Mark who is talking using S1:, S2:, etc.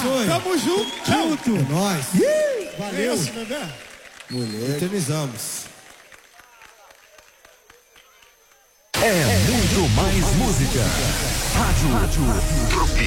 S1: abençoe.
S2: Tamo junto.
S1: É nóis.
S2: Valeu. É isso, bebê.
S1: Mulher. Eternizamos.
S3: É muito mais música. Rádio.